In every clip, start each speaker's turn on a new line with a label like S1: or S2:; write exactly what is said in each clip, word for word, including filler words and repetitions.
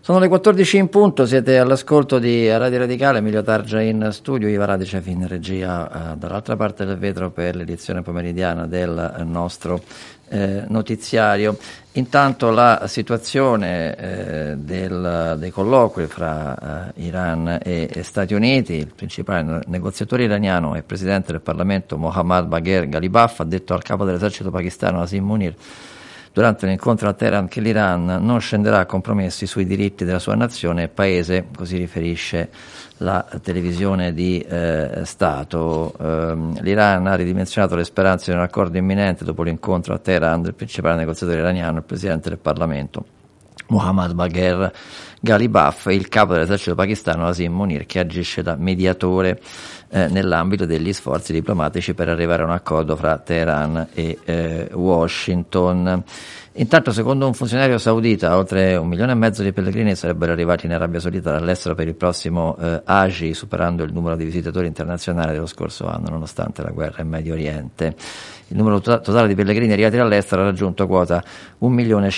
S1: Sono le quattordici in punto, siete all'ascolto di Radio Radicale, Emilio Targia in studio, Iva Radicev in regia eh, dall'altra parte del vetro per l'edizione pomeridiana del eh, nostro eh, notiziario. Intanto la situazione eh, del, dei colloqui fra eh, Iran e, e Stati Uniti, il principale negoziatore iraniano e presidente del Parlamento Mohammad Bagher Ghalibaf ha detto al capo dell'esercito pakistano Asim Munir durante un incontro a Teheran che l'Iran non scenderà a compromessi sui diritti della sua nazione e paese, così riferisce la televisione di eh, Stato. Eh, L'Iran ha ridimensionato le speranze di un accordo imminente dopo l'incontro a Teheran del principale negoziatore iraniano, il presidente del Parlamento Mohammad Bagher Ghalibaf e il capo dell'esercito pakistano Asim Munir, che agisce da mediatore eh, nell'ambito degli sforzi diplomatici per arrivare a un accordo fra Teheran e eh, Washington. Intanto, secondo un funzionario saudita, oltre un milione e mezzo di pellegrini sarebbero arrivati in Arabia Saudita dall'estero per il prossimo eh, Hajj, superando il numero di visitatori internazionali dello scorso anno, nonostante la guerra in Medio Oriente. Il numero to- totale di pellegrini arrivati dall'estero ha raggiunto quota un milione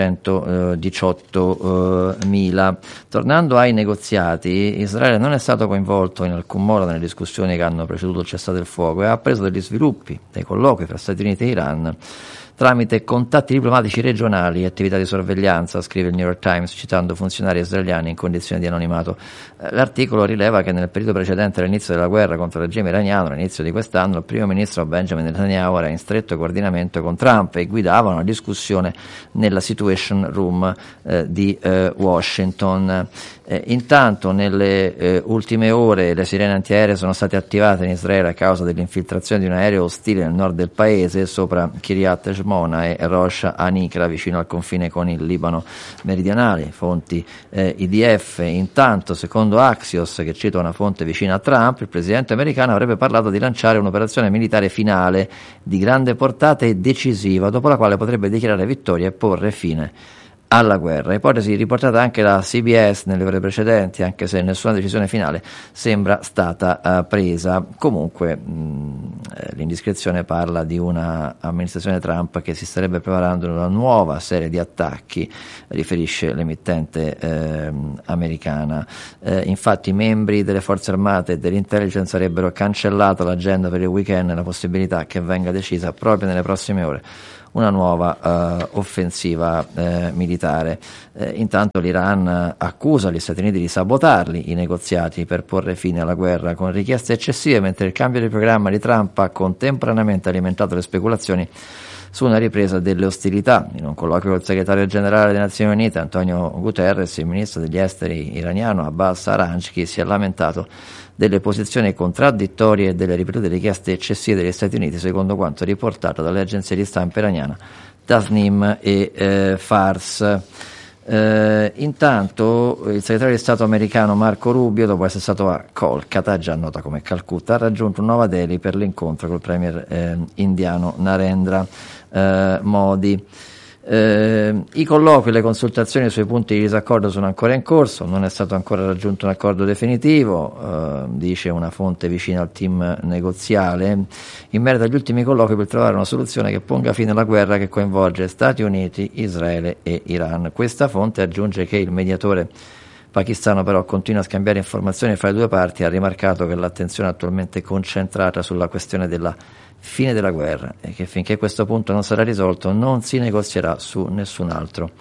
S1: cinquecentodiciotto mila. Tornando ai negoziati, Israele non è stato coinvolto in alcun modo nelle discussioni che hanno preceduto il cessate il fuoco e ha appreso degli sviluppi dei colloqui fra Stati Uniti e Iran tramite contatti diplomatici regionali e attività di sorveglianza, scrive il New York Times citando funzionari israeliani in condizioni di anonimato. L'articolo rileva che nel periodo precedente all'inizio della guerra contro il regime iraniano, all'inizio di quest'anno, il primo ministro Benjamin Netanyahu era in stretto coordinamento con Trump e guidava una discussione nella Situation Room eh, di eh, Washington. Eh, intanto nelle eh, ultime ore le sirene antiaeree sono state attivate in Israele a causa dell'infiltrazione di un aereo ostile nel nord del paese sopra Kiryat Shmona e Rosh Anikra, vicino al confine con il Libano meridionale, fonti eh, I D F. Intanto, secondo Axios, che cita una fonte vicina a Trump, il presidente americano avrebbe parlato di lanciare un'operazione militare finale di grande portata e decisiva, dopo la quale potrebbe dichiarare vittoria e porre fine alla guerra. Ipotesi riportata anche da C B S nelle ore precedenti, anche se nessuna decisione finale sembra stata uh, presa. Comunque mh, l'indiscrezione parla di una amministrazione Trump che si starebbe preparando una nuova serie di attacchi, riferisce l'emittente eh, americana. Eh, infatti i membri delle forze armate e dell'intelligence avrebbero cancellato l'agenda per il weekend e la possibilità che venga decisa proprio nelle prossime ore una nuova uh, offensiva uh, militare. Eh, intanto l'Iran accusa gli Stati Uniti di sabotarli i negoziati per porre fine alla guerra con richieste eccessive, mentre il cambio di programma di Trump ha contemporaneamente alimentato le speculazioni su una ripresa delle ostilità. In un colloquio col segretario generale delle Nazioni Unite Antonio Guterres, il ministro degli esteri iraniano Abbas Araghchi si è lamentato delle posizioni contraddittorie e delle ripetute richieste eccessive degli Stati Uniti, secondo quanto riportato dalle agenzie di stampa iraniana Tasnim e eh, Fars. Eh, intanto il segretario di Stato americano Marco Rubio, dopo essere stato a Kolkata, già nota come Calcutta, ha raggiunto Nuova Delhi per l'incontro col premier eh, indiano Narendra eh, Modi. Eh, I colloqui e le consultazioni sui punti di disaccordo sono ancora in corso, non è stato ancora raggiunto un accordo definitivo, eh, dice una fonte vicina al team negoziale, in merito agli ultimi colloqui per trovare una soluzione che ponga fine alla guerra che coinvolge Stati Uniti, Israele e Iran. Questa fonte aggiunge che il mediatore pakistano però continua a scambiare informazioni fra le due parti e ha rimarcato che l'attenzione è attualmente concentrata sulla questione della fine della guerra e che finché questo punto non sarà risolto non si negozierà su nessun altro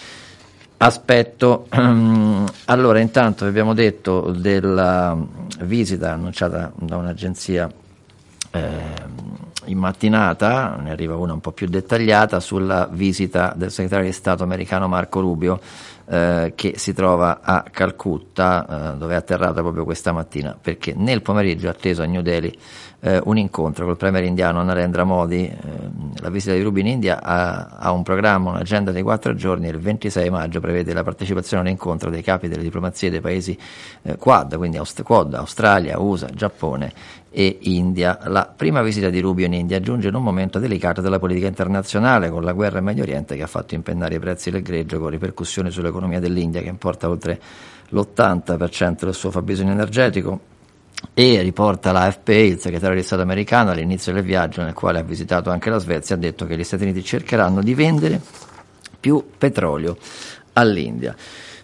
S1: aspetto. Allora, intanto abbiamo detto della visita annunciata da un'agenzia eh, in mattinata, ne arriva una un po' più dettagliata sulla visita del segretario di Stato americano Marco Rubio eh, che si trova a Calcutta, eh, dove è atterrato proprio questa mattina, perché nel pomeriggio è atteso a New Delhi eh, un incontro col premier indiano Narendra Modi. Eh, la visita di Rubio in India ha, ha un programma, un'agenda dei quattro giorni e il ventisei maggio prevede la partecipazione all'incontro dei capi delle diplomazie dei paesi eh, Quad, quindi Aust- Quad, Australia, U S A, Giappone e India. La prima visita di Rubio in India giunge in un momento delicato della politica internazionale, con la guerra in Medio Oriente che ha fatto impennare i prezzi del greggio, con ripercussioni sull'economia dell'India che importa oltre l'ottanta per cento del suo fabbisogno energetico. E riporta l'A F P, il segretario di Stato americano all'inizio del viaggio, nel quale ha visitato anche la Svezia, ha detto che gli Stati Uniti cercheranno di vendere più petrolio all'India.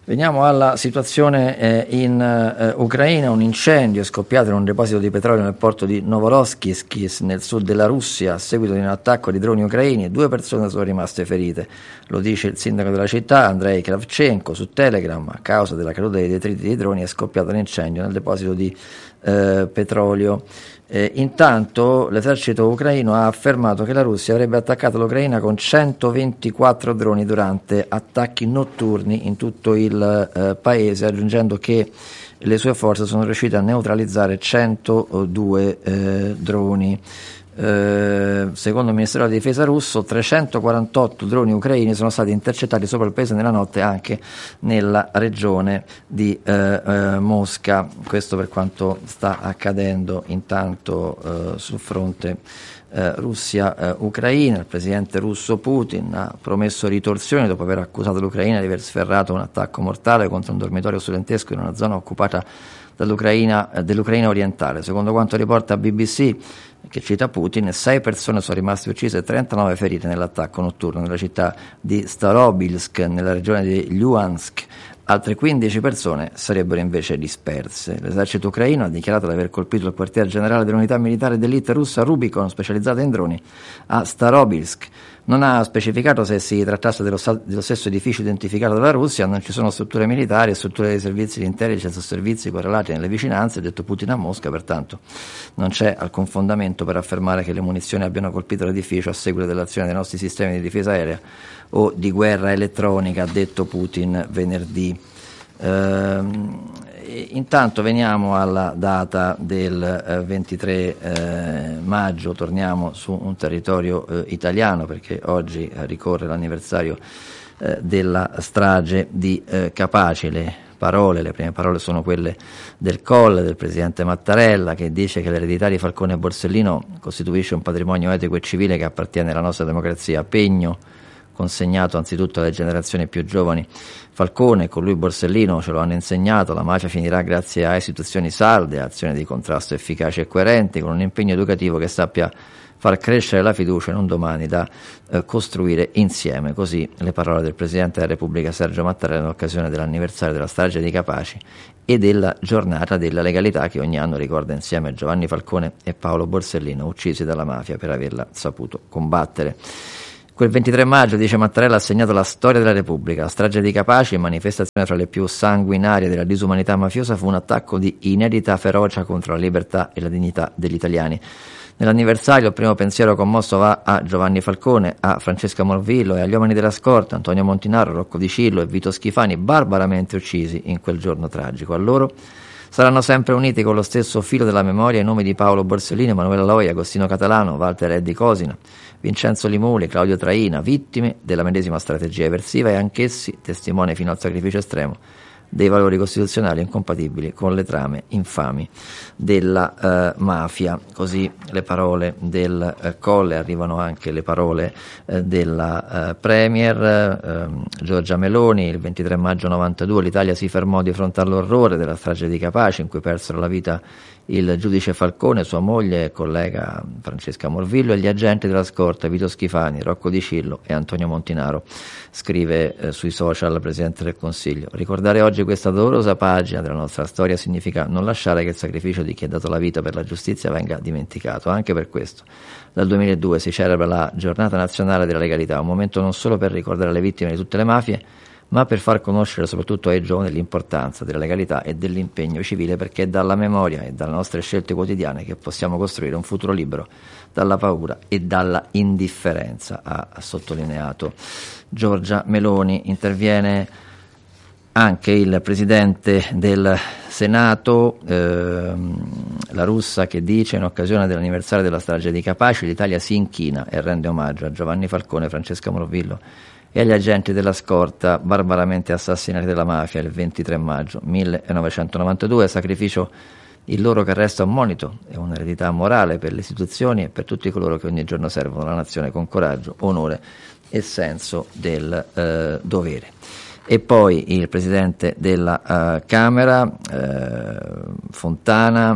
S1: Veniamo alla situazione eh, in eh, Ucraina. Un incendio è scoppiato in un deposito di petrolio nel porto di Novorossiysk nel sud della Russia a seguito di un attacco di droni ucraini e due persone sono rimaste ferite. Lo dice il sindaco della città Andrei Kravchenko su Telegram. A causa della caduta dei detriti dei droni è scoppiato l'incendio nel deposito di eh, petrolio. Eh, intanto l'esercito ucraino ha affermato che la Russia avrebbe attaccato l'Ucraina con centoventiquattro droni durante attacchi notturni in tutto il eh, paese, aggiungendo che le sue forze sono riuscite a neutralizzare centodue eh, droni. Eh, secondo il Ministero della Difesa russo, trecentoquarantotto droni ucraini sono stati intercettati sopra il paese nella notte anche nella regione di eh, eh, Mosca. Questo per quanto sta accadendo intanto eh, sul fronte eh, Russia-Ucraina. Il presidente russo Putin ha promesso ritorsioni dopo aver accusato l'Ucraina di aver sferrato un attacco mortale contro un dormitorio studentesco in una zona occupata dall'Ucraina, eh, dell'Ucraina orientale. Secondo quanto riporta B B C, che cita Putin, sei persone sono rimaste uccise e trentanove ferite nell'attacco notturno nella città di Starobilsk, nella regione di Luhansk. Altre quindici persone sarebbero invece disperse. L'esercito ucraino ha dichiarato di aver colpito il quartier generale dell'unità militare d'élite russa Rubicon, specializzata in droni, a Starobilsk. Non ha specificato se si trattasse dello, dello stesso edificio identificato dalla Russia. Non ci sono strutture militari e strutture dei servizi di intelligence o servizi correlati nelle vicinanze, ha detto Putin a Mosca, pertanto non c'è alcun fondamento per affermare che le munizioni abbiano colpito l'edificio a seguito dell'azione dei nostri sistemi di difesa aerea o di guerra elettronica, ha detto Putin venerdì. Ehm, intanto veniamo alla data del eh, ventitré eh, maggio, torniamo su un territorio eh, italiano perché oggi eh, ricorre l'anniversario eh, della strage di eh, Capaci. Le parole, le prime parole sono quelle del Colle, del presidente Mattarella, che dice che l'eredità di Falcone e Borsellino costituisce un patrimonio etico e civile che appartiene alla nostra democrazia, pegno consegnato anzitutto alle generazioni più giovani. Falcone e con lui Borsellino ce lo hanno insegnato, la mafia finirà grazie a istituzioni salde, azioni di contrasto efficaci e coerenti, con un impegno educativo che sappia far crescere la fiducia in un domani da eh, costruire insieme. Così le parole del Presidente della Repubblica Sergio Mattarella in occasione dell'anniversario della strage di Capaci e della giornata della legalità che ogni anno ricorda insieme Giovanni Falcone e Paolo Borsellino, uccisi dalla mafia per averla saputo combattere. Quel ventitré maggio, dice Mattarella, ha segnato la storia della Repubblica. La strage di Capaci, manifestazione fra le più sanguinarie della disumanità mafiosa, fu un attacco di inedita ferocia contro la libertà e la dignità degli italiani. Nell'anniversario il primo pensiero commosso va a Giovanni Falcone, a Francesca Morvillo e agli uomini della scorta, Antonio Montinaro, Rocco Di Cillo e Vito Schifani, barbaramente uccisi in quel giorno tragico. A loro saranno sempre uniti con lo stesso filo della memoria i nomi di Paolo Borsellino, Emanuela Loi, Agostino Catalano, Walter Eddi Cosina, Vincenzo Limuli, Claudio Traina, vittime della medesima strategia eversiva e anch'essi testimoni fino al sacrificio estremo dei valori costituzionali incompatibili con le trame infami della eh, mafia. Così le parole del eh, Colle, arrivano anche le parole eh, della eh, Premier eh, Giorgia Meloni. Il ventitré maggio novantadue l'Italia si fermò di fronte all'orrore della strage di Capaci, in cui persero la vita il giudice Falcone, sua moglie e collega Francesca Morvillo e gli agenti della scorta Vito Schifani, Rocco Di Cillo e Antonio Montinaro. Scrive eh, sui social il Presidente del Consiglio: ricordare oggi questa dolorosa pagina della nostra storia significa non lasciare che il sacrificio di chi ha dato la vita per la giustizia venga dimenticato. Anche per questo dal duemiladue si celebra la Giornata Nazionale della Legalità, un momento non solo per ricordare le vittime di tutte le mafie, ma per far conoscere soprattutto ai giovani l'importanza della legalità e dell'impegno civile, perché è dalla memoria e dalle nostre scelte quotidiane che possiamo costruire un futuro libero dalla paura e dalla indifferenza, ha sottolineato Giorgia Meloni. Interviene anche il Presidente del Senato, ehm, La Russa, che dice in occasione dell'anniversario della strage di Capaci l'Italia si inchina e rende omaggio a Giovanni Falcone, Francesca Morvillo e agli agenti della scorta barbaramente assassinati dalla mafia il ventitré maggio millenovecentonovantadue, sacrificio il loro che resta un monito e un'eredità morale per le istituzioni e per tutti coloro che ogni giorno servono la nazione con coraggio, onore e senso del eh, dovere. E poi il Presidente della uh, Camera, eh, Fontana,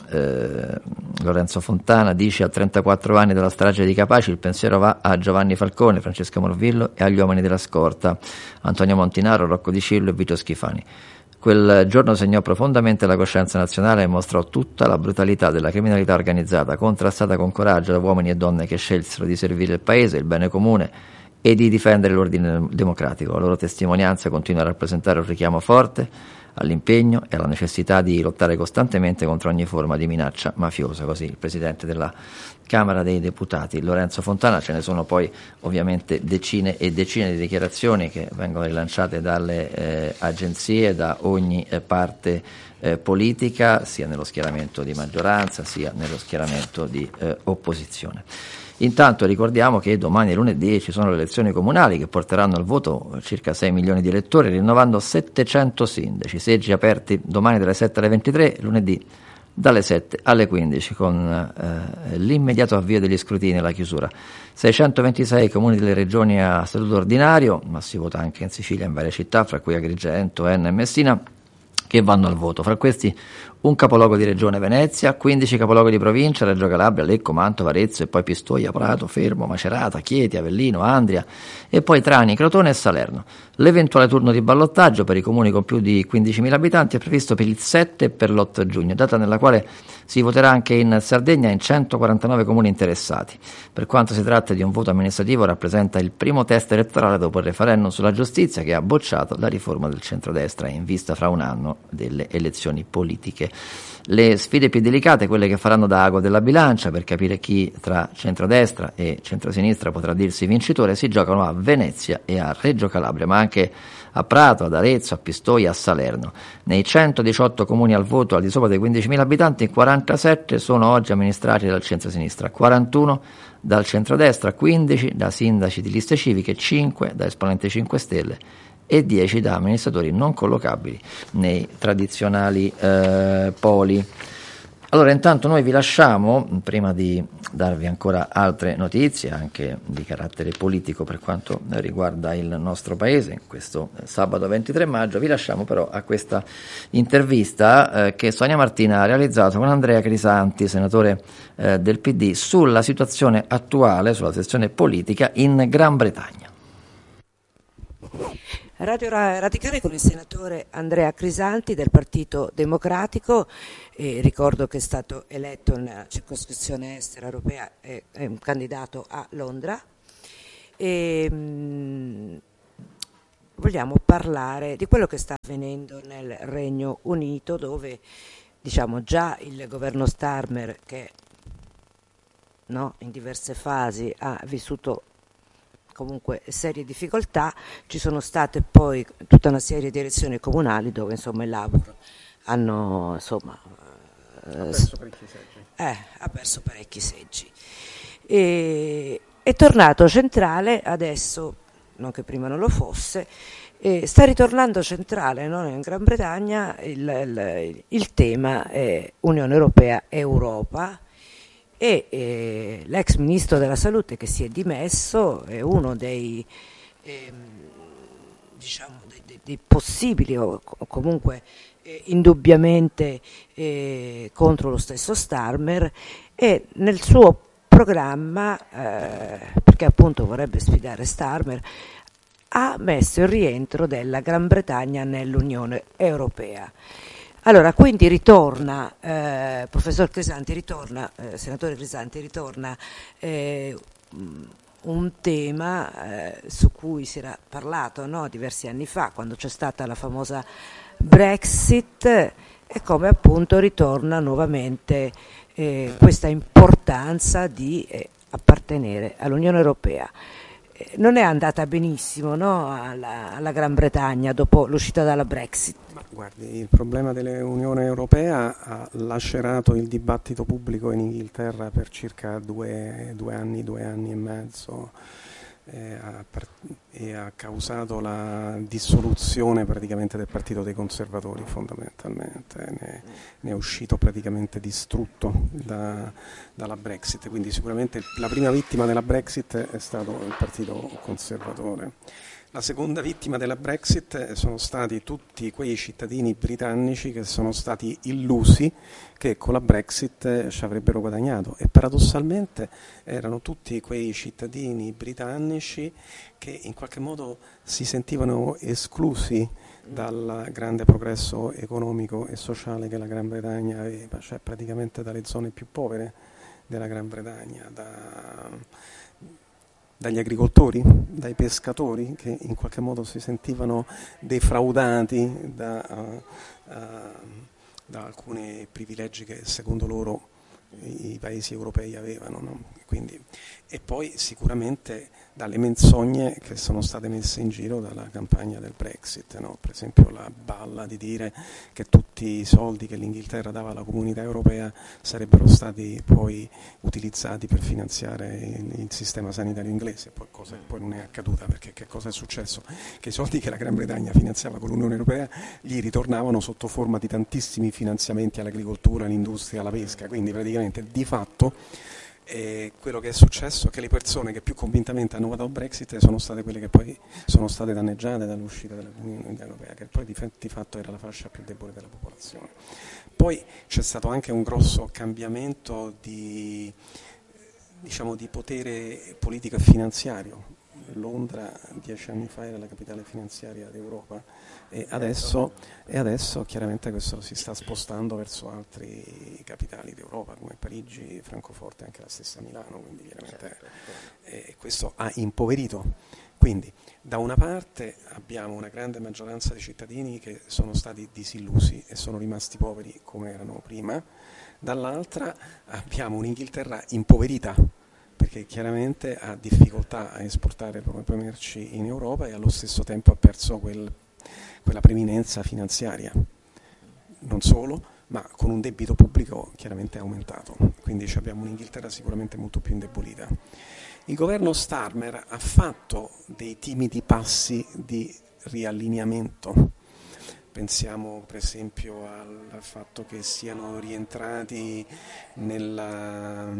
S1: eh, Lorenzo Fontana dice: a trentaquattro anni dalla strage di Capaci il pensiero va a Giovanni Falcone, Francesco Morvillo e agli uomini della scorta, Antonio Montinaro, Rocco Di Cillo e Vito Schifani. Quel giorno segnò profondamente la coscienza nazionale e mostrò tutta la brutalità della criminalità organizzata, contrastata con coraggio da uomini e donne che scelsero di servire il paese, il bene comune e di difendere l'ordine democratico. La loro testimonianza continua a rappresentare un richiamo forte all'impegno e alla necessità di lottare costantemente contro ogni forma di minaccia mafiosa. Così il Presidente della Camera dei Deputati, Lorenzo Fontana. Ce ne sono poi ovviamente decine e decine di dichiarazioni che vengono rilanciate dalle eh, agenzie, da ogni eh, parte eh, politica, sia nello schieramento di maggioranza sia nello schieramento di eh, opposizione. Intanto ricordiamo che domani e lunedì ci sono le elezioni comunali che porteranno al voto circa sei milioni di elettori, rinnovando settecento sindaci, seggi aperti domani dalle sette alle ventitré, lunedì dalle sette alle quindici, con eh, l'immediato avvio degli scrutini e la chiusura. seicentoventisei comuni delle regioni a statuto ordinario, ma si vota anche in Sicilia in varie città, fra cui Agrigento, Enna e Messina, che vanno al voto. Fra questi un capoluogo di regione, Venezia, quindici capoluoghi di provincia, Reggio Calabria, Lecco, Mantova, Arezzo e poi Pistoia, Prato, Fermo, Macerata, Chieti, Avellino, Andria e poi Trani, Crotone e Salerno. L'eventuale turno di ballottaggio per i comuni con più di quindicimila abitanti è previsto per il sette e per l'otto giugno, data nella quale si voterà anche in Sardegna in centoquarantanove comuni interessati. Per quanto si tratta di un voto amministrativo, rappresenta il primo test elettorale dopo il referendum sulla giustizia che ha bocciato la riforma del centrodestra in vista fra un anno delle elezioni politiche. Le sfide più delicate, quelle che faranno da ago della bilancia per capire chi tra centrodestra e centrosinistra potrà dirsi vincitore, si giocano a Venezia e a Reggio Calabria, ma anche a Prato, ad Arezzo, a Pistoia, a Salerno. Nei centodiciotto comuni al voto al di sopra dei quindicimila abitanti, quarantasette sono oggi amministrati dal centrosinistra, quarantuno dal centrodestra, quindici da sindaci di liste civiche, cinque da esponenti cinque Stelle e dieci da amministratori non collocabili nei tradizionali eh, poli. Allora, intanto noi vi lasciamo, prima di darvi ancora altre notizie, anche di carattere politico per quanto riguarda il nostro paese, in questo sabato ventitré maggio, vi lasciamo però a questa intervista eh, che Sonia Martina ha realizzato con Andrea Crisanti, senatore eh, del P D, sulla situazione attuale, sulla situazione politica in Gran Bretagna.
S2: Radio Radicale con il senatore Andrea Crisanti del Partito Democratico, eh, ricordo che è stato eletto nella circoscrizione estera europea, è, è un candidato a Londra e mh, vogliamo parlare di quello che sta avvenendo nel Regno Unito, dove diciamo già il governo Starmer, che no, in diverse fasi ha vissuto comunque serie difficoltà, ci sono state poi tutta una serie di elezioni comunali dove insomma il Labour hanno insomma ha perso parecchi seggi, eh, ha perso parecchi seggi. E, è tornato centrale adesso, non che prima non lo fosse, e sta ritornando centrale, no? In Gran Bretagna il, il, il tema è Unione Europea, Europa. E eh, l'ex ministro della salute che si è dimesso è uno dei, eh, diciamo, dei, dei, dei possibili o comunque eh, indubbiamente eh, contro lo stesso Starmer, e nel suo programma, eh, perché appunto vorrebbe sfidare Starmer, ha messo il rientro della Gran Bretagna nell'Unione Europea. Allora, quindi ritorna, eh, professor Crisanti, ritorna, eh, senatore Crisanti, ritorna eh, un tema eh, su cui si era parlato, no, diversi anni fa, quando c'è stata la famosa Brexit, e come appunto ritorna nuovamente eh, questa importanza di eh, appartenere all'Unione Europea. Non è andata benissimo, no, alla, alla Gran Bretagna dopo l'uscita dalla Brexit.
S3: Ma guardi, il problema dell'Unione Europea ha lacerato il dibattito pubblico in Inghilterra per circa due, due anni, due anni e mezzo e ha, e ha causato la dissoluzione praticamente del partito dei conservatori fondamentalmente, ne, ne è uscito praticamente distrutto da, dalla Brexit, quindi sicuramente la prima vittima della Brexit è stato il partito conservatore. La seconda vittima della Brexit sono stati tutti quei cittadini britannici che sono stati illusi che con la Brexit ci avrebbero guadagnato, e paradossalmente erano tutti quei cittadini britannici che in qualche modo si sentivano esclusi dal grande progresso economico e sociale che la Gran Bretagna aveva, cioè praticamente dalle zone più povere della Gran Bretagna, da, dagli agricoltori, dai pescatori che in qualche modo si sentivano defraudati da, uh, uh, da alcuni privilegi che secondo loro i paesi europei avevano, no? Quindi, e poi sicuramente dalle menzogne che sono state messe in giro dalla campagna del Brexit, no? Per esempio la balla di dire che tutti i soldi che l'Inghilterra dava alla comunità europea sarebbero stati poi utilizzati per finanziare il, il sistema sanitario inglese, poi cosa che poi non è accaduta, perché che cosa è successo? Che i soldi che la Gran Bretagna finanziava con l'Unione Europea gli ritornavano sotto forma di tantissimi finanziamenti all'agricoltura, all'industria, alla pesca, quindi praticamente di fatto E quello che è successo è che le persone che più convintamente hanno votato Brexit sono state quelle che poi sono state danneggiate dall'uscita dall'Unione Europea, che poi di fatto era la fascia più debole della popolazione. Poi c'è stato anche un grosso cambiamento di, diciamo, di potere politico e finanziario. Londra dieci anni fa era la capitale finanziaria d'Europa e adesso, e adesso chiaramente questo si sta spostando verso altri capitali d'Europa come Parigi, Francoforte e anche la stessa Milano, quindi chiaramente eh, questo ha impoverito. Quindi da una parte abbiamo una grande maggioranza di cittadini che sono stati disillusi e sono rimasti poveri come erano prima, dall'altra abbiamo un'Inghilterra impoverita, perché chiaramente ha difficoltà a esportare le proprie merci in Europa e allo stesso tempo ha perso quel, quella preminenza finanziaria. Non solo, ma con un debito pubblico chiaramente aumentato. Quindi abbiamo un'Inghilterra sicuramente molto più indebolita. Il governo Starmer ha fatto dei timidi passi di riallineamento. Pensiamo per esempio al, al fatto che siano rientrati nella...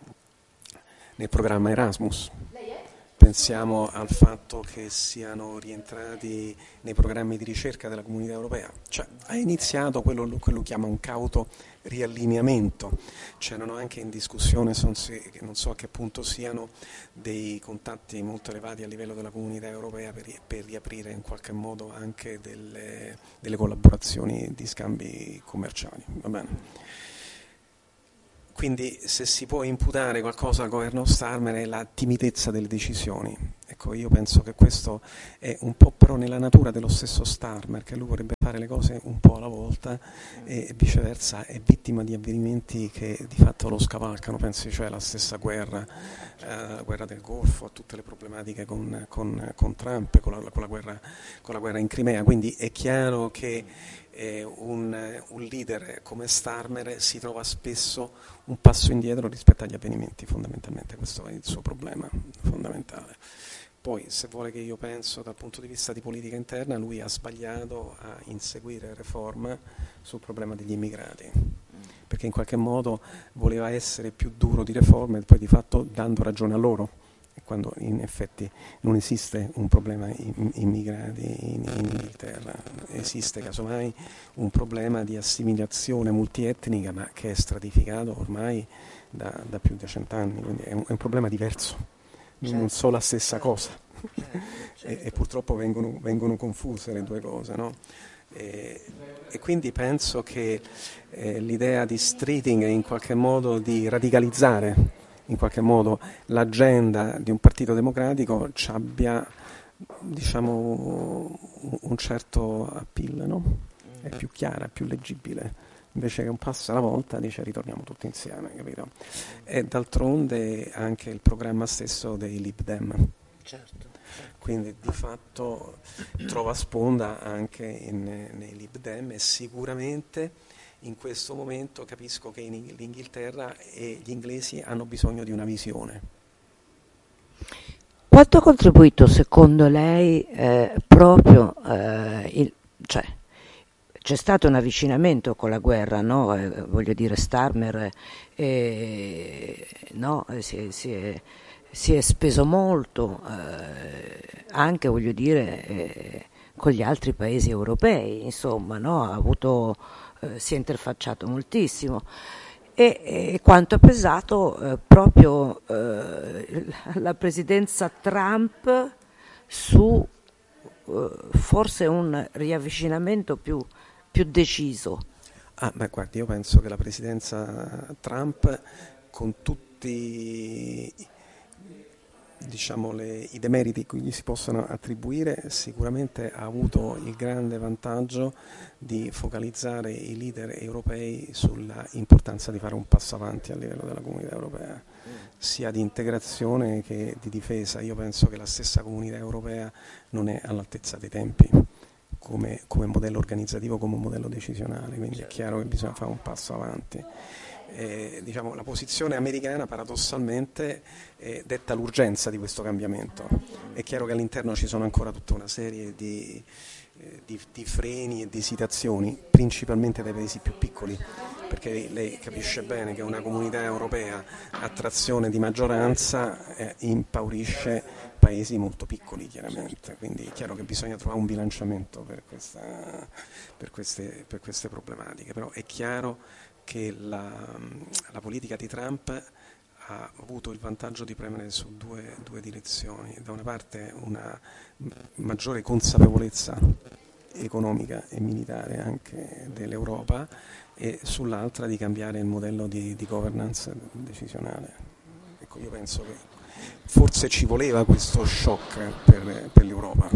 S3: nel programma Erasmus. Pensiamo al fatto che siano rientrati nei programmi di ricerca della Comunità Europea. Cioè, ha iniziato quello che lui chiama un cauto riallineamento. C'erano anche in discussione, non so a che punto siano, dei contatti molto elevati a livello della Comunità Europea per, per riaprire in qualche modo anche delle, delle collaborazioni di scambi commerciali. Va bene? Quindi se si può imputare qualcosa al governo Starmer è la timidezza delle decisioni. Ecco, io penso che questo è un po' però nella natura dello stesso Starmer, che lui vorrebbe fare le cose un po' alla volta e viceversa è vittima di avvenimenti che di fatto lo scavalcano. Pensi cioè alla stessa guerra, eh, guerra del Golfo, a tutte le problematiche con, con, con Trump, con la, con, la guerra, con la guerra in Crimea. Quindi è chiaro che eh, un, un leader come Starmer si trova spesso un passo indietro rispetto agli avvenimenti, fondamentalmente questo è il suo problema fondamentale. Poi se vuole che io penso dal punto di vista di politica interna, lui ha sbagliato a inseguire Reform sul problema degli immigrati, perché in qualche modo voleva essere più duro di Reform e poi di fatto dando ragione a loro, quando in effetti non esiste un problema immigrati in, in Inghilterra, esiste casomai un problema di assimilazione multietnica ma che è stratificato ormai da, da più di cent'anni, quindi è un, è un problema diverso. Certo. Non so la stessa cosa. Certo, certo. E, e purtroppo vengono, vengono confuse le due cose, no? E, e quindi penso che eh, l'idea di streeting è in qualche modo di radicalizzare in qualche modo l'agenda di un partito democratico ci abbia, diciamo, un certo appeal, no? È più chiara, è più leggibile. Invece che un passo alla volta dice ritorniamo tutti insieme, capito? E d'altronde anche il programma stesso dei Lib Dem. Certo. Quindi di fatto trova sponda anche in, nei Lib Dem e sicuramente in questo momento capisco che in l'Inghilterra e gli inglesi hanno bisogno di una visione.
S2: Quanto ha contribuito secondo lei eh, proprio eh, il, cioè c'è stato un avvicinamento con la guerra, no? Eh, voglio dire Starmer eh, no? si, si, è, si è speso molto, eh, anche voglio dire eh, con gli altri paesi europei, insomma, no? Ha avuto, eh, si è interfacciato moltissimo. E, e quanto ha pesato eh, proprio eh, la presidenza Trump su eh, forse un riavvicinamento più, più deciso.
S3: Ah, ma guardi, io penso che la presidenza Trump, con tutti diciamo, le, i demeriti che gli si possono attribuire, sicuramente ha avuto il grande vantaggio di focalizzare i leader europei sulla importanza di fare un passo avanti a livello della comunità europea, sia di integrazione che di difesa. Io penso che la stessa comunità europea non è all'altezza dei tempi come, come modello organizzativo, come modello decisionale, quindi è chiaro che bisogna fare un passo avanti. Eh, diciamo, la posizione americana paradossalmente eh, detta l'urgenza di questo cambiamento. È chiaro che all'interno ci sono ancora tutta una serie di, eh, di, di freni e di esitazioni, principalmente dai paesi più piccoli, perché lei capisce bene che una comunità europea a trazione di maggioranza eh, impaurisce paesi molto piccoli, chiaramente, quindi è chiaro che bisogna trovare un bilanciamento per, questa, per, queste, per queste problematiche, però è chiaro che la, la politica di Trump ha avuto il vantaggio di premere su due, due direzioni: da una parte una maggiore consapevolezza economica e militare anche dell'Europa, e sull'altra di cambiare il modello di, di governance decisionale. Ecco, io penso che forse ci voleva questo shock per, per l'Europa.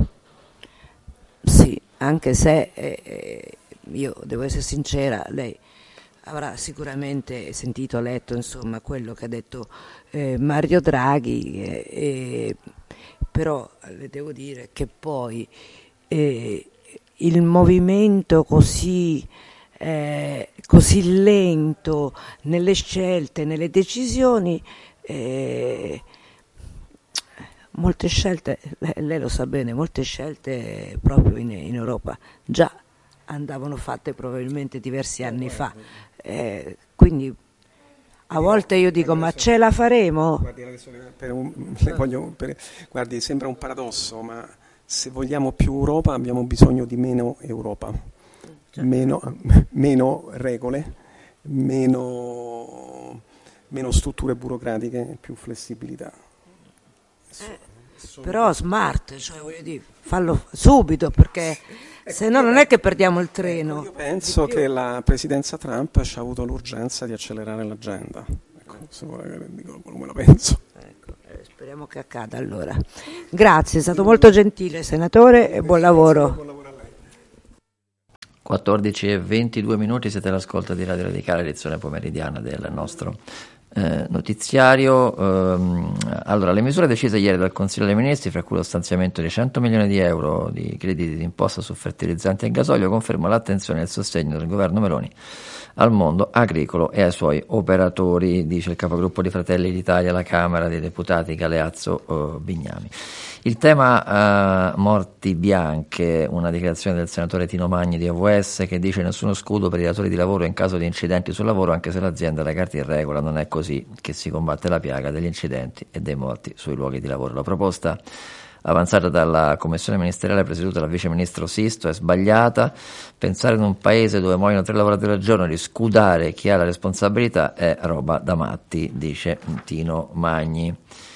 S2: Sì, anche se eh, io devo essere sincera, lei avrà sicuramente sentito, letto insomma quello che ha detto eh, Mario Draghi, eh, eh, però le devo dire che poi eh, il movimento così, eh, così lento nelle scelte, nelle decisioni, eh, molte scelte, lei lo sa bene, molte scelte proprio in, in Europa già andavano fatte probabilmente diversi anni fa, eh, quindi a volte io dico ma ce la faremo?
S3: Guardi, adesso per un, le voglio, per, guardi, sembra un paradosso, ma se vogliamo più Europa abbiamo bisogno di meno Europa, meno, meno regole, meno, meno strutture burocratiche, più flessibilità.
S2: Eh, però smart, cioè voglio dire, fallo subito, perché se no non è che perdiamo il treno.
S3: Io penso che la presidenza Trump ci ha avuto l'urgenza di accelerare l'agenda. Ecco, se vuole dico come la penso.
S2: Ecco, eh, speriamo che accada allora. Grazie, è stato molto gentile, senatore, e buon lavoro.
S3: Buon lavoro a lei.
S1: quattordici e ventidue minuti, siete all'ascolto di Radio Radicale, edizione pomeridiana del nostro Eh, notiziario. ehm, allora, le misure decise ieri dal Consiglio dei Ministri, fra cui lo stanziamento di cento milioni di euro di crediti d'imposta su fertilizzanti e gasolio, confermano l'attenzione e il sostegno del governo Meloni al mondo agricolo e ai suoi operatori, dice il capogruppo di Fratelli d'Italia alla Camera dei Deputati Galeazzo eh, Bignami. Il tema eh, morti bianche, una dichiarazione del senatore Tino Magni di A V S, che dice nessuno scudo per i datori di lavoro in caso di incidenti sul lavoro, anche se l'azienda ha le carte in regola. Non è così che si combatte la piaga degli incidenti e dei morti sui luoghi di lavoro. La proposta avanzata dalla commissione ministeriale presieduta dal vice ministro Sisto è sbagliata. Pensare in un paese dove muoiono tre lavoratori al giorno di scudare chi ha la responsabilità è roba da matti, dice Tino Magni.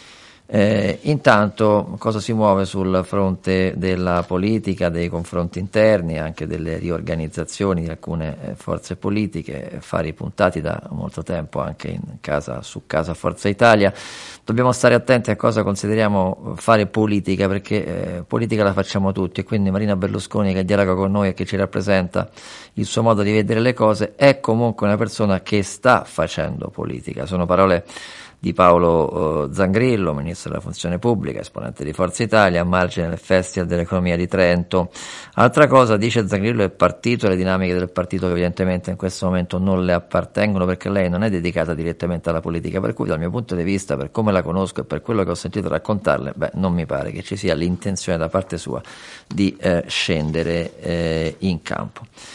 S1: Eh, intanto cosa si muove sul fronte della politica, dei confronti interni, anche delle riorganizzazioni di alcune eh, forze politiche, affari puntati da molto tempo anche in casa, su casa Forza Italia. Dobbiamo stare attenti a cosa consideriamo fare politica, perché eh, politica la facciamo tutti, e quindi Marina Berlusconi, che dialoga con noi e che ci rappresenta il suo modo di vedere le cose, è comunque una persona che sta facendo politica. Sono parole di Paolo Zangrillo, ministro della funzione pubblica, esponente di Forza Italia, a margine del Festival dell'Economia di Trento. Altra cosa, dice Zangrillo, è il partito e le dinamiche del partito che evidentemente in questo momento non le appartengono, perché lei non è dedicata direttamente alla politica, per cui dal mio punto di vista, per come la conosco e per quello che ho sentito raccontarle, beh, non mi pare che ci sia l'intenzione da parte sua di eh, scendere eh, in campo.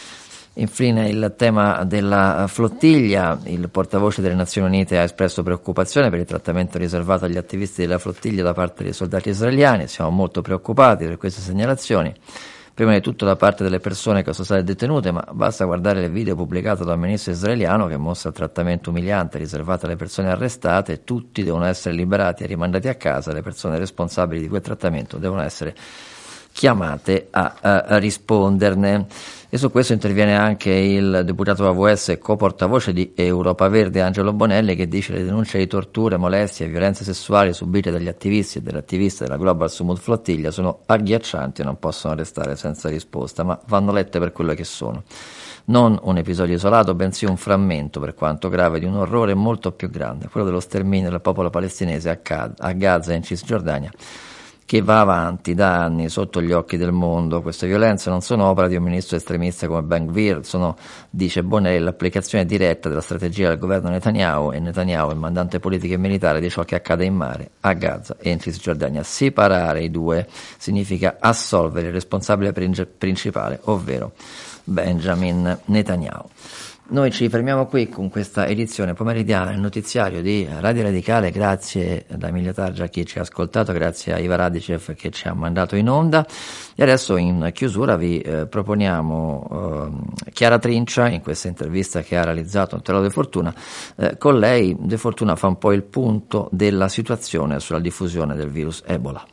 S1: Infine il tema della flottiglia, il portavoce delle Nazioni Unite ha espresso preoccupazione per il trattamento riservato agli attivisti della flottiglia da parte dei soldati israeliani. Siamo molto preoccupati per queste segnalazioni, prima di tutto da parte delle persone che sono state detenute, ma basta guardare il video pubblicato dal ministro israeliano che mostra il trattamento umiliante riservato alle persone arrestate e tutti devono essere liberati e rimandati a casa. Le persone responsabili di quel trattamento devono essere chiamate a, a, a risponderne. E su questo interviene anche il deputato A V S e co-portavoce di Europa Verde Angelo Bonelli, che dice che le denunce di torture, molestie e violenze sessuali subite dagli attivisti e dell'attivista della Global Summit Flottiglia sono agghiaccianti e non possono restare senza risposta, ma vanno lette per quello che sono. Non un episodio isolato, bensì un frammento, per quanto grave, di un orrore molto più grande, quello dello sterminio del popolo palestinese a, Cad- a Gaza e in Cisgiordania, che va avanti da anni sotto gli occhi del mondo. Queste violenze non sono opera di un ministro estremista come Ben Gvir, sono, dice Bonelli, l'applicazione diretta della strategia del governo Netanyahu, e Netanyahu è il mandante politico e militare di ciò che accade in mare, a Gaza e in Cisgiordania. Separare i due significa assolvere il responsabile principale, ovvero Benjamin Netanyahu. Noi ci fermiamo qui con questa edizione pomeridiana, il notiziario di Radio Radicale. Grazie da Emilia Targia a chi ci ha ascoltato, grazie a Iva Radicev che ci ha mandato in onda, e adesso in chiusura vi eh, proponiamo eh, Chiara Trincia in questa intervista che ha realizzato Antonello De Fortuna. Eh, con lei De Fortuna fa un po' il punto della situazione sulla diffusione del virus Ebola.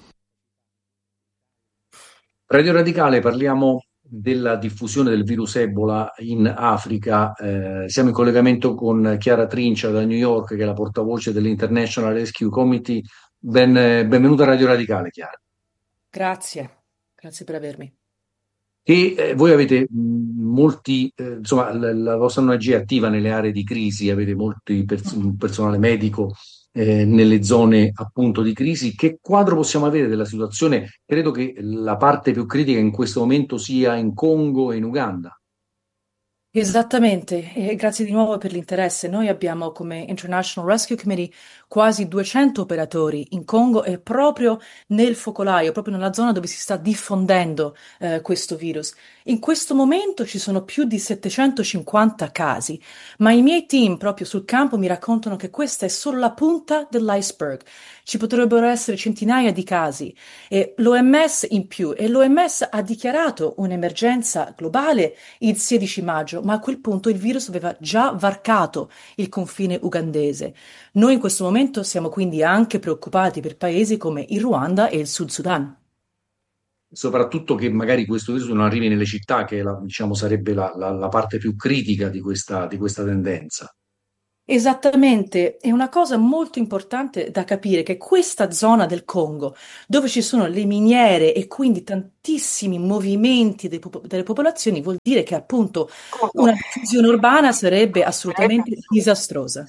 S4: Radio Radicale, parliamo della diffusione del virus Ebola in Africa. Eh, siamo in collegamento con Chiara Trincia da New York, che è la portavoce dell'International Rescue Committee. Ben, benvenuta a Radio Radicale, Chiara.
S5: Grazie, grazie per avermi.
S4: E eh, voi avete mh, molti, eh, insomma, la, la vostra O N G è attiva nelle aree di crisi, avete molti pers- personale medico eh, nelle zone appunto di crisi. Che quadro possiamo avere della situazione? Credo che la parte più critica in questo momento sia in Congo e in Uganda.
S5: Esattamente, e grazie di nuovo per l'interesse. Noi abbiamo come International Rescue Committee quasi duecento operatori in Congo e proprio nel focolaio, proprio nella zona dove si sta diffondendo eh, questo virus. In questo momento ci sono più di settecentocinquanta casi, ma i miei team proprio sul campo mi raccontano che questa è solo la punta dell'iceberg. Ci potrebbero essere centinaia di casi e l'O M S in più, e l'O M S ha dichiarato un'emergenza globale il sedici maggio, ma a quel punto il virus aveva già varcato il confine ugandese. Noi in questo momento siamo quindi anche preoccupati per paesi come il Ruanda e il Sud Sudan.
S4: Soprattutto che magari questo virus non arrivi nelle città, che la, diciamo, sarebbe la, la, la parte più critica di questa, di questa tendenza.
S5: Esattamente, è una cosa molto importante da capire che questa zona del Congo, dove ci sono le miniere e quindi tantissimi movimenti dei pop- delle popolazioni, vuol dire che appunto una diffusione urbana sarebbe assolutamente disastrosa.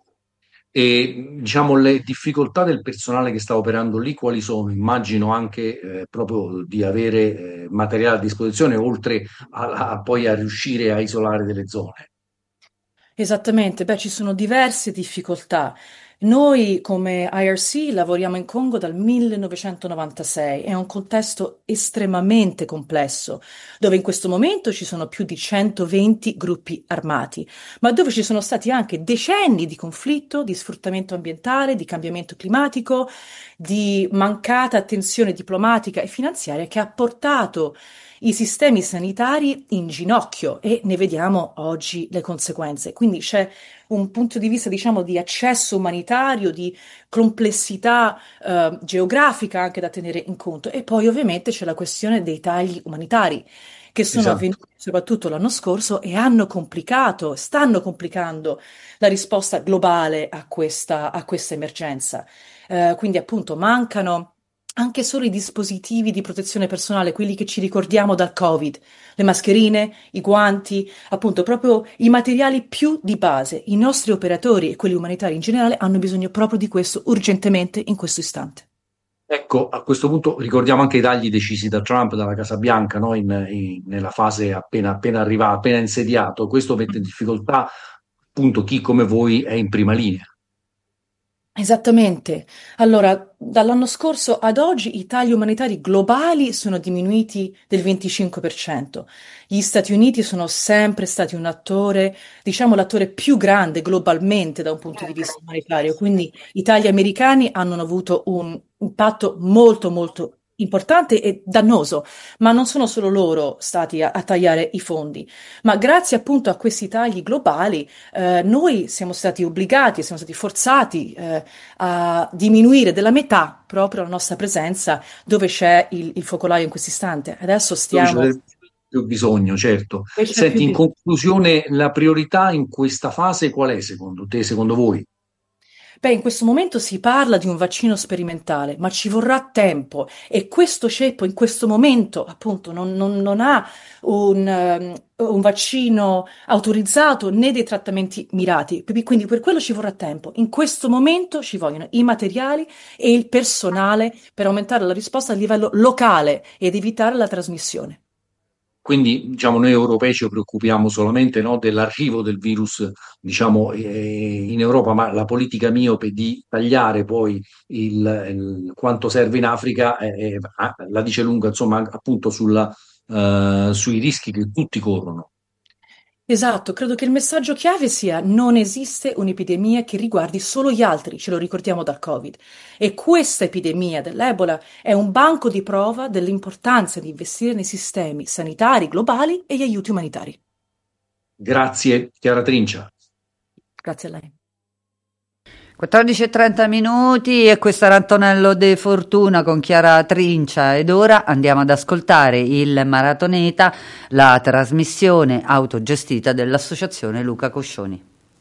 S4: E diciamo le difficoltà del personale che sta operando lì quali sono? Immagino anche eh, proprio di avere eh, materiale a disposizione, oltre a, a poi a riuscire a isolare delle zone.
S5: Esattamente, beh, ci sono diverse difficoltà. Noi come I R C lavoriamo in Congo dal millenovecentonovantasei, è un contesto estremamente complesso, dove in questo momento ci sono più di centoventi gruppi armati, ma dove ci sono stati anche decenni di conflitto, di sfruttamento ambientale, di cambiamento climatico, di mancata attenzione diplomatica e finanziaria che ha portato i sistemi sanitari in ginocchio, e ne vediamo oggi le conseguenze. Quindi c'è un punto di vista, diciamo, di accesso umanitario, di complessità eh, geografica anche da tenere in conto. E poi ovviamente c'è la questione dei tagli umanitari che sono
S4: Esatto.
S5: avvenuti soprattutto l'anno scorso e hanno complicato, stanno complicando la risposta globale a questa, a questa emergenza. Eh, quindi appunto mancano anche solo i dispositivi di protezione personale, quelli che ci ricordiamo dal Covid, le mascherine, i guanti, appunto proprio i materiali più di base. I nostri operatori e quelli umanitari in generale hanno bisogno proprio di questo urgentemente in questo istante.
S4: Ecco, a questo punto ricordiamo anche i tagli decisi da Trump, dalla Casa Bianca, no? in, in- nella fase appena, appena arrivato, appena insediato. Questo mette in difficoltà appunto chi come voi è in prima linea.
S5: Esattamente. Allora, dall'anno scorso ad oggi i tagli umanitari globali sono diminuiti del venticinque per cento. Gli Stati Uniti sono sempre stati un attore, diciamo l'attore più grande globalmente da un punto di vista umanitario, quindi i tagli americani hanno avuto un impatto molto molto importante e dannoso, ma non sono solo loro stati a, a tagliare i fondi, ma grazie appunto a questi tagli globali eh, noi siamo stati obbligati, siamo stati forzati eh, a diminuire della metà proprio la nostra presenza dove c'è il, il focolaio in questo istante. Adesso
S4: Dove
S5: stiamo...
S4: c'è più bisogno, certo.
S5: dove c'è più
S4: Senti, in
S5: bisogno.
S4: conclusione, la priorità in questa fase qual è secondo te, secondo voi?
S5: Beh, in questo momento si parla di un vaccino sperimentale, ma ci vorrà tempo e questo ceppo in questo momento appunto non, non- non ha un, ehm, un vaccino autorizzato né dei trattamenti mirati, quindi per quello ci vorrà tempo. In questo momento ci vogliono i materiali e il personale per aumentare la risposta a livello locale ed evitare la trasmissione.
S4: Quindi, diciamo, noi europei ci preoccupiamo solamente, no, dell'arrivo del virus, diciamo, eh, in Europa, ma la politica miope di tagliare poi il, il- quanto serve in Africa eh, eh, ah, la dice lunga, insomma, appunto sulla, eh, sui rischi che tutti corrono.
S5: Esatto, credo che il messaggio chiave sia non esiste un'epidemia che riguardi solo gli altri, ce lo ricordiamo dal Covid. E questa epidemia dell'Ebola è un banco di prova dell'importanza di investire nei sistemi sanitari globali e gli aiuti umanitari.
S4: Grazie, Chiara Trincia.
S5: Grazie a lei.
S6: quattordici e trenta minuti e questo era Antonello De Fortuna con Chiara Trincia ed ora andiamo ad ascoltare il Maratoneta, la trasmissione autogestita dell'associazione Luca Coscioni.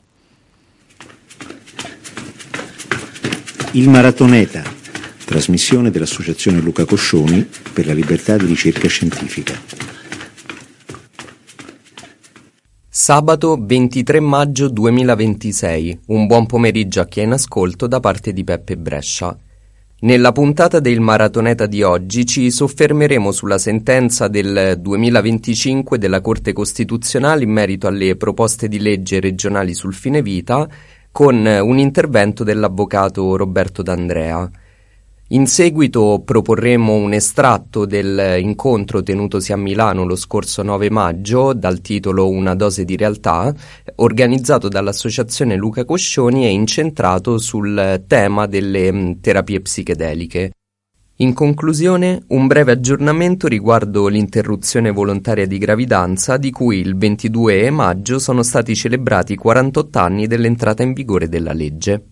S7: Il Maratoneta, trasmissione dell'associazione Luca Coscioni per la libertà di ricerca scientifica.
S8: Sabato ventitré maggio duemilaventisei, un buon pomeriggio a chi è in ascolto da parte di Peppe Brescia. Nella puntata del Maratoneta di oggi ci soffermeremo sulla sentenza del duemilaventicinque della Corte Costituzionale in merito alle proposte di legge regionali sul fine vita con un intervento dell'avvocato Roberto D'Andrea. In seguito proporremo un estratto dell'incontro tenutosi a Milano lo scorso nove maggio dal titolo Una dose di realtà, organizzato dall'associazione Luca Coscioni e incentrato sul tema delle terapie psichedeliche. In conclusione, un breve aggiornamento riguardo l'interruzione volontaria di gravidanza di cui il ventidue maggio sono stati celebrati i quarantotto anni dell'entrata in vigore della legge.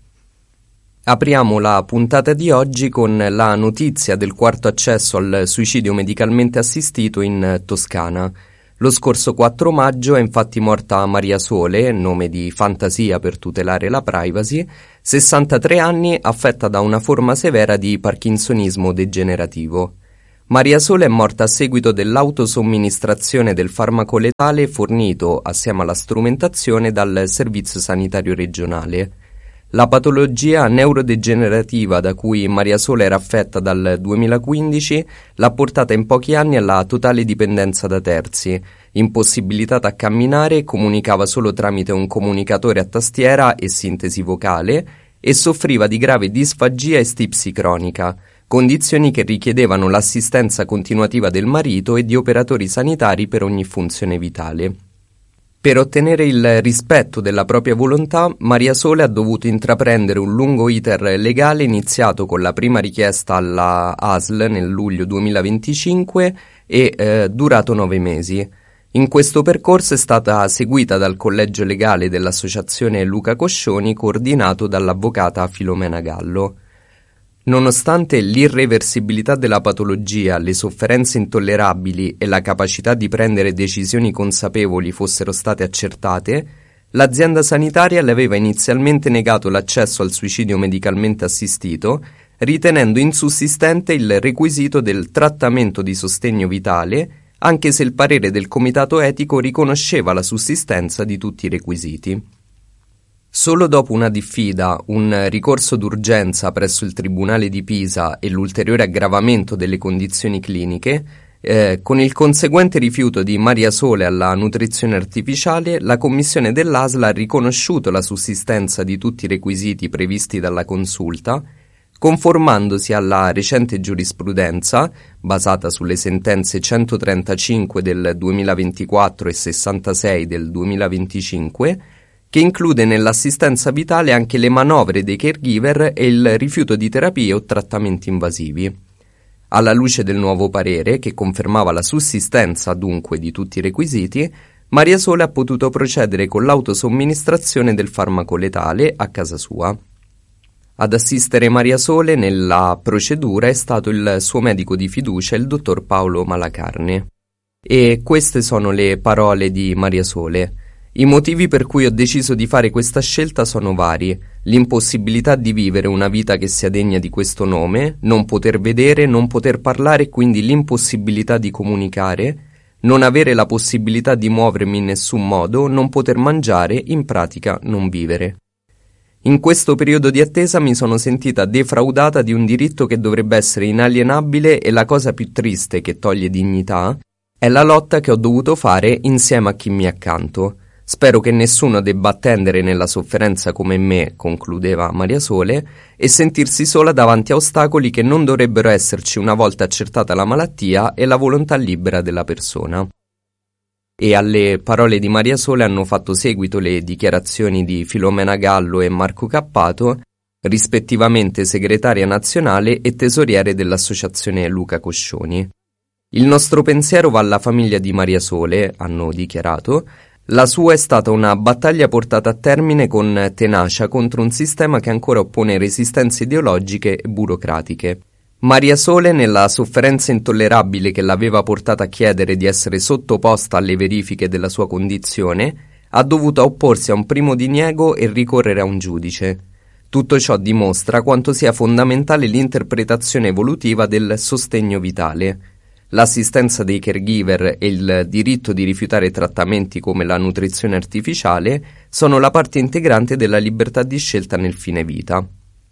S8: Apriamo la puntata di oggi con la notizia del quarto accesso al suicidio medicalmente assistito in Toscana. Lo scorso quattro maggio è infatti morta Maria Sole, nome di fantasia per tutelare la privacy, sessantatré anni, affetta da una forma severa di parkinsonismo degenerativo. Maria Sole è morta a seguito dell'autosomministrazione del farmaco letale fornito, assieme alla strumentazione, dal Servizio Sanitario Regionale. La patologia neurodegenerativa da cui Maria Sole era affetta dal duemilaquindici l'ha portata in pochi anni alla totale dipendenza da terzi, impossibilitata a camminare, comunicava solo tramite un comunicatore a tastiera e sintesi vocale e soffriva di grave disfagia e stipsi cronica, condizioni che richiedevano l'assistenza continuativa del marito e di operatori sanitari per ogni funzione vitale. Per ottenere il rispetto della propria volontà, Maria Sole ha dovuto intraprendere un lungo iter legale iniziato con la prima richiesta alla A S L nel luglio duemilaventicinque e eh, durato nove mesi. In questo percorso è stata seguita dal collegio legale dell'associazione Luca Coscioni, coordinato dall'avvocata Filomena Gallo. Nonostante l'irreversibilità della patologia, le sofferenze intollerabili e la capacità di prendere decisioni consapevoli fossero state accertate, l'azienda sanitaria le aveva inizialmente negato l'accesso al suicidio medicalmente assistito, ritenendo insussistente il requisito del trattamento di sostegno vitale, anche se il parere del comitato etico riconosceva la sussistenza di tutti i requisiti. Solo dopo una diffida, un ricorso d'urgenza presso il Tribunale di Pisa e l'ulteriore aggravamento delle condizioni cliniche, Eh, con il conseguente rifiuto di Maria Sole alla nutrizione artificiale, la commissione dell'A S L ha riconosciuto la sussistenza di tutti i requisiti previsti dalla consulta, conformandosi alla recente giurisprudenza, basata sulle sentenze centotrentacinque del duemilaventiquattro e sessantasei del duemilaventicinque, che include nell'assistenza vitale anche le manovre dei caregiver e il rifiuto di terapie o trattamenti invasivi. Alla luce del nuovo parere, che confermava la sussistenza dunque di tutti i requisiti, Maria Sole ha potuto procedere con l'autosomministrazione del farmaco letale a casa sua. Ad assistere Maria Sole nella procedura è stato il suo medico di fiducia, il dottor Paolo Malacarne. E queste sono le parole di Maria Sole. I motivi per cui ho deciso di fare questa scelta sono vari: l'impossibilità di vivere una vita che sia degna di questo nome, non poter vedere, non poter parlare e quindi l'impossibilità di comunicare, non avere la possibilità di muovermi in nessun modo, non poter mangiare, in pratica non vivere. In questo periodo di attesa mi sono sentita defraudata di un diritto che dovrebbe essere inalienabile e la cosa più triste che toglie dignità è la lotta che ho dovuto fare insieme a chi mi è accanto. Spero che nessuno debba attendere nella sofferenza come me, concludeva Maria Sole, e sentirsi sola davanti a ostacoli che non dovrebbero esserci una volta accertata la malattia e la volontà libera della persona. E alle parole di Maria Sole hanno fatto seguito le dichiarazioni di Filomena Gallo e Marco Cappato, rispettivamente segretaria nazionale e tesoriere dell'associazione Luca Coscioni. Il nostro pensiero va alla famiglia di Maria Sole, hanno dichiarato. La sua è stata una battaglia portata a termine con tenacia contro un sistema che ancora oppone resistenze ideologiche e burocratiche. Maria Sole, nella sofferenza intollerabile che l'aveva portata a chiedere di essere sottoposta alle verifiche della sua condizione, ha dovuto opporsi a un primo diniego e ricorrere a un giudice. Tutto ciò dimostra quanto sia fondamentale l'interpretazione evolutiva del sostegno vitale. L'assistenza dei caregiver e il diritto di rifiutare trattamenti come la nutrizione artificiale sono la parte integrante della libertà di scelta nel fine vita.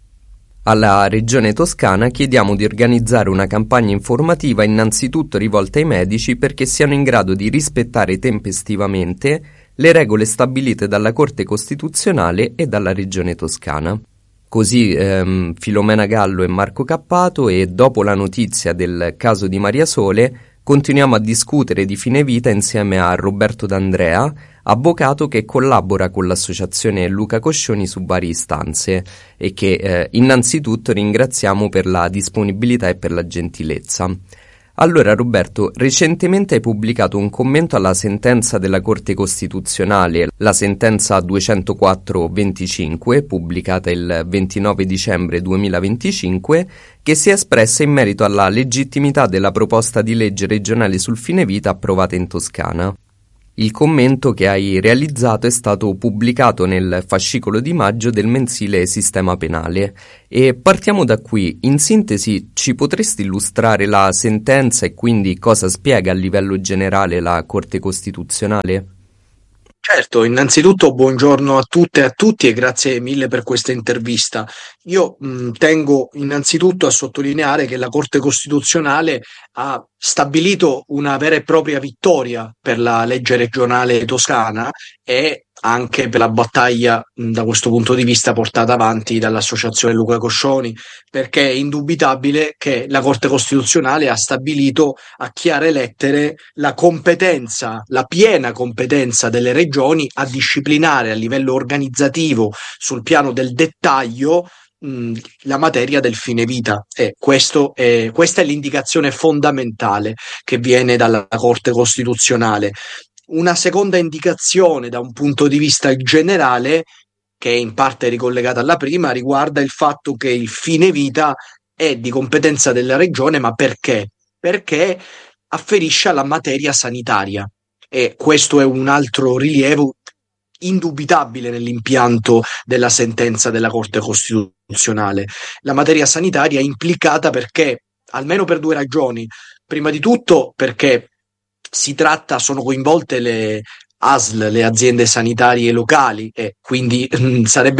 S8: Alla Regione Toscana chiediamo di organizzare una campagna informativa innanzitutto rivolta ai medici perché siano in grado di rispettare tempestivamente le regole stabilite dalla Corte Costituzionale e dalla Regione Toscana. Così ehm, Filomena Gallo e Marco Cappato, e dopo la notizia del caso di Maria Sole continuiamo a discutere di fine vita insieme a Roberto D'Andrea, avvocato che collabora con l'associazione Luca Coscioni su varie istanze e che eh, innanzitutto ringraziamo per la disponibilità e per la gentilezza. Allora Roberto, recentemente hai pubblicato un commento alla sentenza della Corte Costituzionale, la sentenza duecentoquattro venticinque, pubblicata il ventinove dicembre duemilaventicinque, che si è espressa in merito alla legittimità della proposta di legge regionale sul fine vita approvata in Toscana. Il commento che hai realizzato è stato pubblicato nel fascicolo di maggio del mensile Sistema Penale e partiamo da qui. In sintesi, ci potresti illustrare la sentenza e quindi cosa spiega a livello generale la Corte Costituzionale?
S9: Certo, innanzitutto buongiorno a tutte e a tutti e grazie mille per questa intervista. Io mh, tengo innanzitutto a sottolineare che la Corte Costituzionale ha stabilito una vera e propria vittoria per la legge regionale toscana e anche per la battaglia mh, da questo punto di vista portata avanti dall'associazione Luca Coscioni, perché è indubitabile che la Corte Costituzionale ha stabilito a chiare lettere la competenza, la piena competenza delle regioni a disciplinare a livello organizzativo sul piano del dettaglio mh, la materia del fine vita, e questo è, questa è l'indicazione fondamentale che viene dalla Corte Costituzionale. Una seconda indicazione da un punto di vista generale, che è in parte ricollegata alla prima, riguarda il fatto che il fine vita è di competenza della regione, ma perché? Perché afferisce alla materia sanitaria e questo è un altro rilievo indubitabile nell'impianto della sentenza della Corte Costituzionale. La materia sanitaria è implicata perché, almeno per due ragioni. Prima di tutto perché si tratta, sono coinvolte le A S L, le aziende sanitarie locali, e quindi mh, sarebbe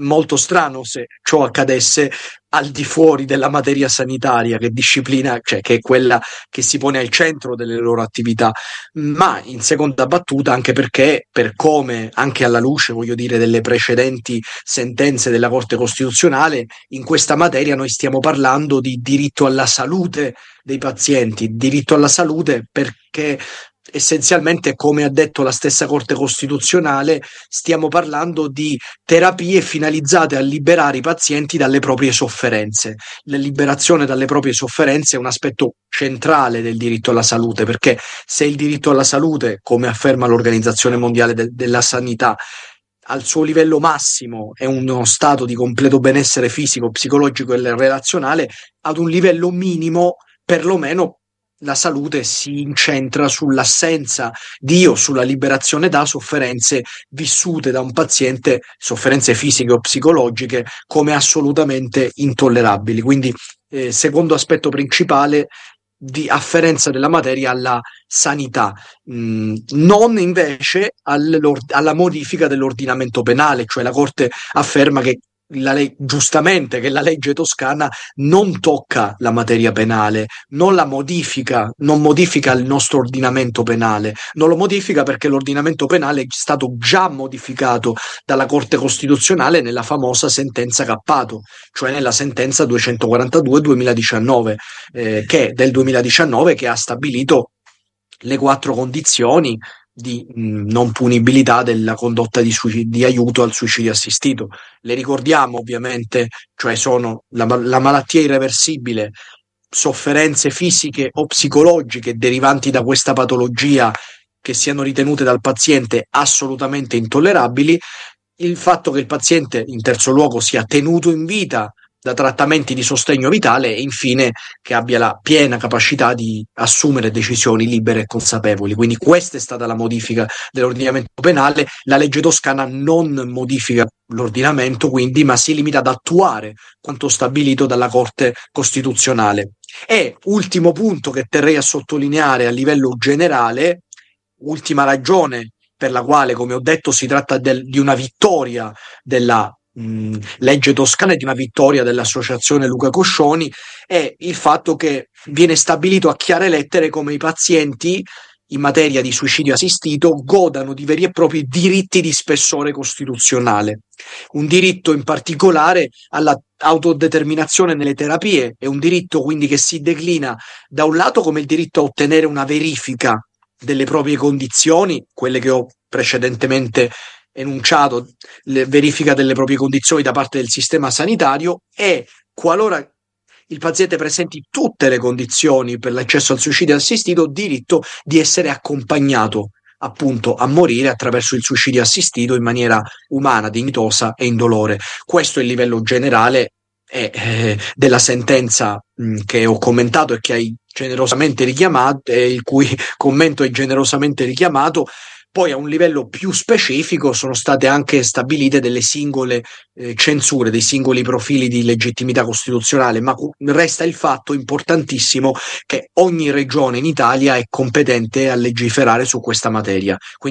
S9: molto strano se ciò accadesse al di fuori della materia sanitaria che disciplina, cioè che è quella che si pone al centro delle loro attività, ma in seconda battuta anche perché, per come, anche alla luce, voglio dire, delle precedenti sentenze della Corte Costituzionale, in questa materia noi stiamo parlando di diritto alla salute dei pazienti, diritto alla salute perché essenzialmente, come ha detto la stessa Corte Costituzionale, stiamo parlando di terapie finalizzate a liberare i pazienti dalle proprie sofferenze. La liberazione dalle proprie sofferenze è un aspetto centrale del diritto alla salute, perché se il diritto alla salute, come afferma l'Organizzazione Mondiale de- della Sanità, al suo livello massimo è uno stato di completo benessere fisico, psicologico e relazionale, ad un livello minimo perlomeno la salute si incentra sull'assenza di o sulla liberazione da sofferenze vissute da un paziente, sofferenze fisiche o psicologiche, come assolutamente intollerabili. Quindi, eh, secondo aspetto principale, di afferenza della materia alla sanità, mh, non invece alla modifica dell'ordinamento penale, cioè la Corte afferma che La le- giustamente che la legge toscana non tocca la materia penale, non la modifica, non modifica il nostro ordinamento penale, non lo modifica perché l'ordinamento penale è stato già modificato dalla Corte Costituzionale nella famosa sentenza Cappato, cioè nella sentenza duecentoquarantadue duemiladiciannove, eh, che del duemiladiciannove, che ha stabilito le quattro condizioni di mh, non punibilità della condotta di, suicidio, di aiuto al suicidio assistito. Le ricordiamo ovviamente, cioè sono la, la malattia irreversibile, sofferenze fisiche o psicologiche derivanti da questa patologia che siano ritenute dal paziente assolutamente intollerabili, il fatto che il paziente in terzo luogo sia tenuto in vita da trattamenti di sostegno vitale e infine che abbia la piena capacità di assumere decisioni libere e consapevoli. Quindi questa è stata la modifica dell'ordinamento penale. La legge toscana non modifica l'ordinamento, quindi, ma si limita ad attuare quanto stabilito dalla Corte Costituzionale. E ultimo punto che terrei a sottolineare a livello generale, ultima ragione per la quale, come ho detto, si tratta del, di una vittoria della Mh, legge toscana e di una vittoria dell'associazione Luca Coscioni, è il fatto che viene stabilito a chiare lettere come i pazienti in materia di suicidio assistito godano di veri e propri diritti di spessore costituzionale, un diritto in particolare alla autodeterminazione nelle terapie, è un diritto quindi che si declina da un lato come il diritto a ottenere una verifica delle proprie condizioni, quelle che ho precedentemente enunciato, le verifica delle proprie condizioni da parte del sistema sanitario, e qualora il paziente presenti tutte le condizioni per l'accesso al suicidio assistito, diritto di essere accompagnato appunto a morire attraverso il suicidio assistito in maniera umana, dignitosa e indolore. Questo è il livello generale eh, eh, della sentenza mh, che ho commentato e che hai generosamente richiamato, e il cui commento è generosamente richiamato. Poi a un livello più specifico sono state anche stabilite delle singole eh, censure, dei singoli profili di legittimità costituzionale, ma resta il fatto importantissimo che ogni regione in Italia è competente a legiferare su questa materia. Quindi